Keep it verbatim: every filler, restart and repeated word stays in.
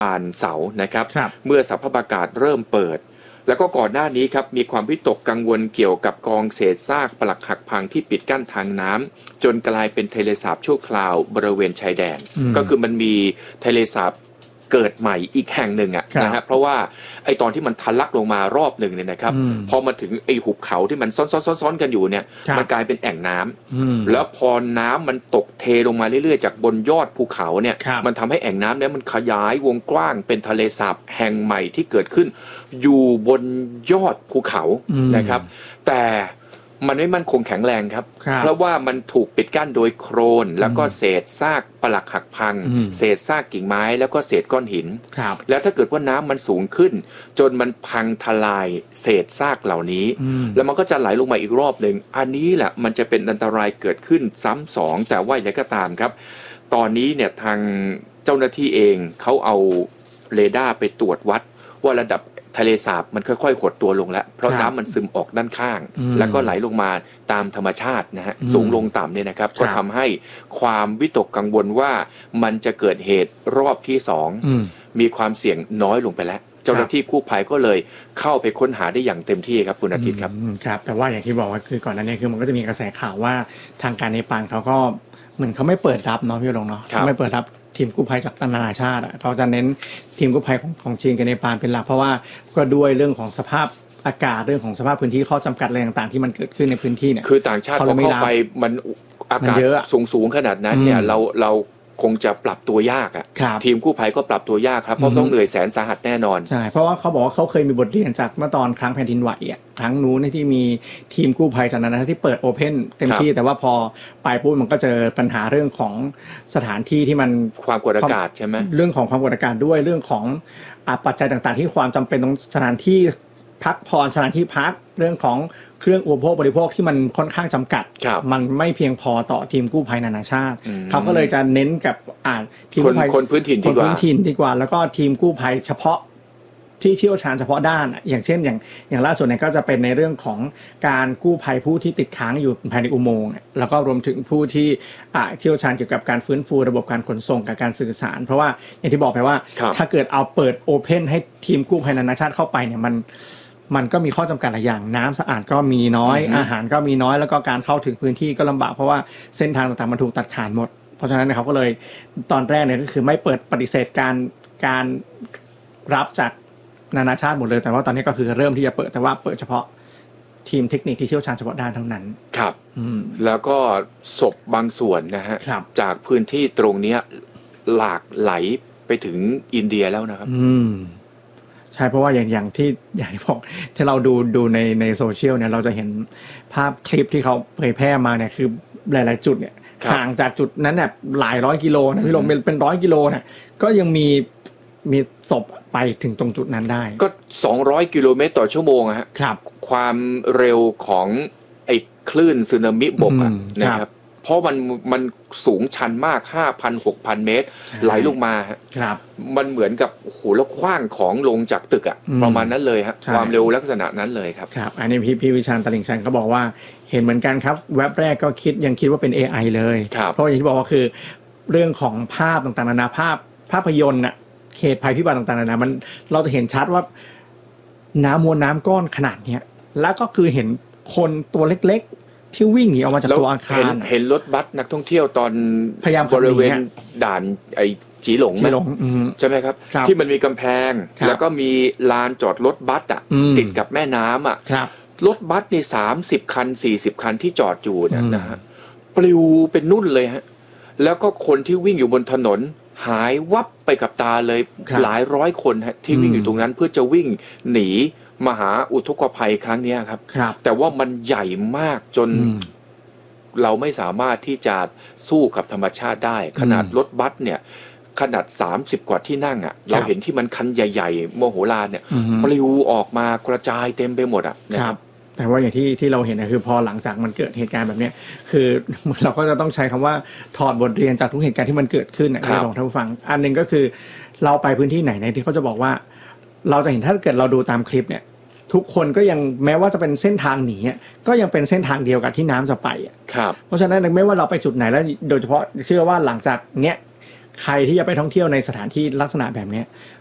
อ่านเสานะครับเมื่อสภาพอากาศเริ่มเปิดแล้วก็ก่อนหน้านี้ครับมีความวิตกกังวลเกี่ยวกับกองเศษซากปรักหักพังที่ปิดกั้นทางน้ำจนกลายเป็นทะเลสาบชั่วคราวบริเวณชายแดนก็คือมันมีทะเลสาบเกิดใหม่อีกแห่งหนึ่งอ่ะนะฮะเพราะว่าไอตอนที่มันทะลักลงมารอบหนึ่งเนี่ยนะครับพอมาถึงไอหุบเขาที่มันซ้อนๆๆกันอยู่เนี่ยมันกลายเป็นแอ่งน้ำแล้วพอน้ำมันตกเทลงมาเรื่อยๆจากบนยอดภูเขาเนี่ยมันทำให้แอ่งน้ำเนี่ยมันขยายวงกว้างเป็นทะเลสาบแห่งใหม่ที่เกิดขึ้นอยู่บนยอดภูเขานะครับแต่มันไม่มั่นคงแข็งแรงครับเพราะว่ามันถูกปิดกั้นโดยโครนแล้วก็เศษซากปรักหักพังเศษซากกิ่งไม้แล้วก็เศษก้อนหินแล้วถ้าเกิดว่าน้ำมันสูงขึ้นจนมันพังทลายเศษซากเหล่านี้แล้วมันก็จะไหลลงมาอีกรอบหนึ่งอันนี้แหละมันจะเป็นอันตรายเกิดขึ้นซ้ำสองแต่ว่าอย่างไรก็ตามครับตอนนี้เนี่ยทางเจ้าหน้าที่เองเขาเอาเรดาร์ไปตรวจวัดว่าระดับทะเลสาบมันค่อยๆหดตัวลงแล้วเพราะน้ำมันซึมออกด้านข้างแล้วก็ไหลลงมาตามธรรมชาตินะฮะสูงลงต่ำเนี่ยนะครับก็ทำให้ความวิตกกังวลว่ามันจะเกิดเหตุรอบที่สองมีความเสี่ยงน้อยลงไปแล้วเจ้าหน้าที่กู้ภัยก็เลยเข้าไปค้นหาได้อย่างเต็มที่ครับคุณอาทิตย์ครับครับแต่ว่าอย่างที่บอกว่าคือก่อนหน้านี้คือมันก็จะมีกระแสข่าวว่าทางการเนปาลเขาก็เหมือนเขาไม่เปิดรับเนาะพี่ลงเนาะไม่เปิดรับทีมกู้ภัยจากนานาชาติเขาจะเน้นทีมกู้ภัยของของจีนกับเนปาลเป็นหลักเพราะว่าก็ด้วยเรื่องของสภาพอากาศเรื่องของสภาพพื้นที่ข้อจำกัดอะไรต่างๆที่มันเกิดขึ้นในพื้นที่เนี่ยคือต่างชาติพอเข้าไปมันอากาศสูงๆขนาดนั้นเนี่ยเราเราคงจะปรับตัวยากอ่ะทีมกู้ภัยก็ปรับตัวยากครับเพราะต้องเหนื่อยแสนสาหัสแน่นอนใช่เพราะว่าเขาบอกว่าเขาเคยมีบทเรียนจากเมื่อตอนครั้งแผ่นดินไหวอ่ะครั้งนู้นที่มีทีมกู้ภัยจากนั้นนะที่เปิดโอเพ่นเต็มที่แต่ว่าพอไปปุ๊บมันก็เจอปัญหาเรื่องของสถานที่ที่มันความกดอากาศใช่ไหมเรื่องของความกดอากาศด้วยเรื่องของปัจจัยต่างๆที่ความจำเป็นตรงสถานที่พักผ่อนสถานที่พักเรื่องของเครื่องอุปโภคบริโภคที่มันค่อนข้างจำกัดมันไม่เพียงพอต่อทีมกู้ภัยนานาชาติเขาก็เลยจะเน้นกับอ่าทีมกู้ภัยคนพื้นถิ่นดีกว่าคนพื้นถิ่นดีกว่าแล้วก็ทีมกู้ภัยเฉพาะที่เชี่ยวชาญเฉพาะด้านอย่างเช่นอย่างอย่างล่าสุดเนี่ยก็จะเป็นในเรื่องของการกู้ภัยผู้ที่ติดค้างอยู่ภายในอุโมงค์แล้วก็รวมถึงผู้ที่อ่าเชี่ยวชาญเกี่ยวกับการฟื้นฟูระบบการขนส่งกับการสื่อสารเพราะว่าอย่างที่บอกไปว่าถ้าเกิดเอาเปิดโอเพ่นให้ทีมกู้ภัยนานาชาติเข้าไปเนี่ยมันมันก็มีข้อจำกัดหลายอย่างน้ำสะอาดก็มีน้อยอาหารก็มีน้อยแล้วก็การเข้าถึงพื้นที่ก็ลำบากเพราะว่าเส้นทางต่างๆมันถูกตัดขาดหมดเพราะฉะนั้นเขาก็เลยตอนแรกเนี่ยก็คือไม่เปิดปฏิเสธการการรับจากนานาชาติหมดเลยแต่ว่าตอนนี้ก็คือเริ่มที่จะเปิดแต่ว่าเปิดเฉพาะทีมเทคนิคที่เชี่ยวชาญเฉพาะด้านเท่านั้นครับแล้วก็ศพบางส่วนนะฮะจากพื้นที่ตรงนี้หลากไหลไปถึงอินเดียแล้วนะครับใช่เพราะว่าอย่างอย่างที่อย่างที่บอกที่เราดูดูในในโซเชียลเนี่ยเราจะเห็นภาพคลิปที่เขาเผยแพร่มาเนี่ยคือหลายๆจุดเนี่ยห่างจากจุดนั้นเนี่ยหลายร้อยกิโลนะพี่ลงเป็นเป็นร้อยกิโลเนี่ยก็ยังมีมีศพไปถึงตรงจุดนั้นได้ก็สองร้อยกิโลเมตรต่อชั่วโมงอะฮะครับความเร็วของไอ้คลื่นสึนามิบกอะนะครับเพราะมันมันสูงชันมาก ห้าพัน หกพัน เมตรไหลลงมาครับมันเหมือนกับโอ้โหแล้วขว้างของลงจากตึกอ่ะประมาณนั้นเลยฮะความเร็วลักษณะนั้นเลยครับครับอันนี้พี่พี่วิชาญตลิ่งชันเขาบอกว่าเห็นเหมือนกันครับแว็บแรกก็คิดยังคิดว่าเป็น เอ ไอ เลยเพราะอย่างที่บอกว่าคือเรื่องของภาพต่างๆนานาภาพภาพยนตร์น่ะเขตภัยพิบัติต่างๆนานามันเราจะเห็นชัดว่าน้ำมวลน้ำก้อนขนาดเนี้ยแล้วก็คือเห็นคนตัวเล็กๆที่วิ่งหนีออกมาจากตัวอาคารเห็นรถบัสนักท่องเที่ยวตอนพยายามบริเวณด่านไอจีหลงไหมใช่ไหมครับที่มันมีกำแพงแล้วก็มีลานจอดรถบัสอ่ะติดกับแม่น้ำอ่ะรถบัสในสามสิบคันสี่สิบคันที่จอดอยู่เนี่ยนะฮะปลิวเป็นนุ่นเลยฮะแล้วก็คนที่วิ่งอยู่บนถนนหายวับไปกับตาเลยหลายร้อยคนฮะที่วิ่งอยู่ตรงนั้นเพื่อจะวิ่งหนีมหาอุทกภัยครั้งนี้ครับแต่ว่ามันใหญ่มากจนเราไม่สามารถที่จะสู้กับธรรมชาติได้ขนาดรถบัสเนี่ยขนาดสามสิบกว่าที่นั่งอ่ะเราเห็นที่มันคันใหญ่ๆโมโหลานเนี่ยปลิวออกมากระจายเต็มไปหมดอ่ะนะครับแต่ว่าอย่างที่ที่เราเห็นนะคือพอหลังจากมันเกิดเหตุการณ์แบบนี้คือเราก็จะต้องใช้คำว่าถอดบทเรียนจากทุกเหตุการณ์ที่มันเกิดขึ้นนะลองท่านผู้ฟังอันนึงก็คือเราไปพื้นที่ไหนในที่เขาจะบอกว่าเราจะเห็นถ้าเกิดเราดูตามคลิปเนี่ยทุกคนก็ยังแม้ว่าจะเป็นเส้นทางหนีก็ยังเป็นเส้นทางเดียวกับที่น้ำจะไปเพราะฉะนั้นไม่ว่าเราไปจุดไหนแล้วโดยเฉพาะเชื่อว่าหลังจากเนี้ยใครที่จะไปท่องเที่ยวในสถานที่ลักษณะแบบนี้